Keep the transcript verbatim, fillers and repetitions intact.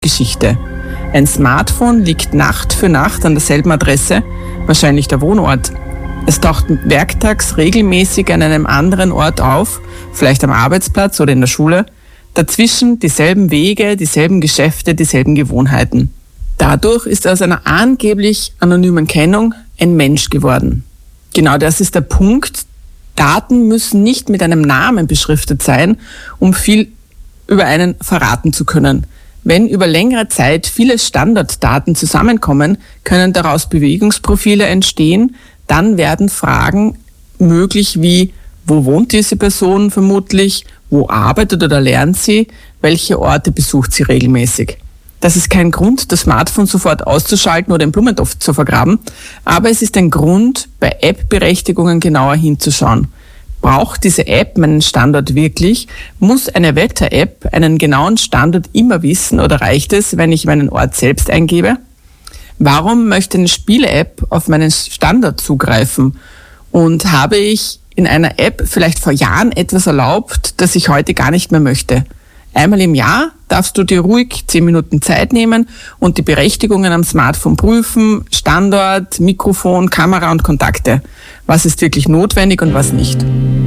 Geschichte. Ein Smartphone liegt Nacht für Nacht an derselben Adresse, wahrscheinlich der Wohnort. Es taucht werktags regelmäßig an einem anderen Ort auf, vielleicht am Arbeitsplatz oder in der Schule. Dazwischen dieselben Wege, dieselben Geschäfte, dieselben Gewohnheiten. Dadurch ist aus einer angeblich anonymen Kennung ein Mensch geworden. Genau das ist der Punkt. Daten müssen nicht mit einem Namen beschriftet sein, um viel über einen verraten zu können. Wenn über längere Zeit viele Standarddaten zusammenkommen, können daraus Bewegungsprofile entstehen. Dann werden Fragen möglich wie, wo wohnt diese Person vermutlich, wo arbeitet oder lernt sie, welche Orte besucht sie regelmäßig. Das ist kein Grund, das Smartphone sofort auszuschalten oder im Blumentopf zu vergraben, aber es ist ein Grund, bei App-Berechtigungen genauer hinzuschauen. Braucht diese App meinen Standort wirklich? Muss eine Wetter-App einen genauen Standort immer wissen oder reicht es, wenn ich meinen Ort selbst eingebe? Warum möchte eine Spiele-App auf meinen Standort zugreifen? Und habe ich in einer App vielleicht vor Jahren etwas erlaubt, das ich heute gar nicht mehr möchte? Einmal im Jahr darfst du dir ruhig zehn Minuten Zeit nehmen und die Berechtigungen am Smartphone prüfen, Standort, Mikrofon, Kamera und Kontakte. Was ist wirklich notwendig und was nicht?